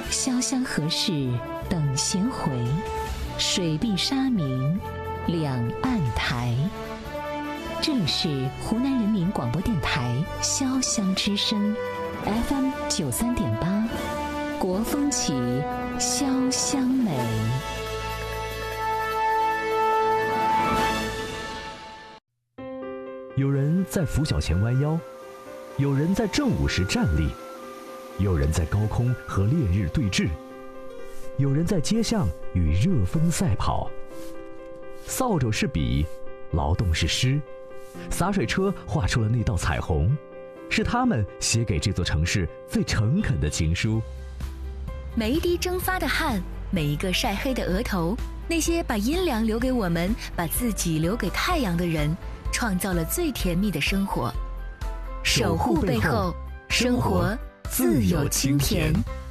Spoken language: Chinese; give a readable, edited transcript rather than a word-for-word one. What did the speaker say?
潇湘河市等闲回，水碧沙明两岸台。这里是湖南人民广播电台潇湘之声 FM 93.8，国风起，潇湘美。 有人在拂晓前弯腰，有人在正午时站立，有人在高空和烈日对峙，有人在街巷与热风赛跑。扫帚是笔，劳动是诗，洒水车画出了那道彩虹，是他们写给这座城市最诚恳的情书。 每一滴蒸发的汗，每一个晒黑的额头，那些把阴凉留给我们，把自己留给太阳的人，创造了最甜蜜的生活。守护背后，生活自有清甜。